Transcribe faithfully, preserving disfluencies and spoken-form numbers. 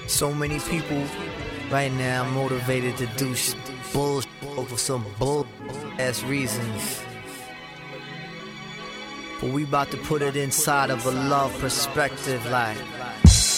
So many people right now motivated to do sh- bullshit for some bull ass reasons. But we about to put it inside of a love perspective, like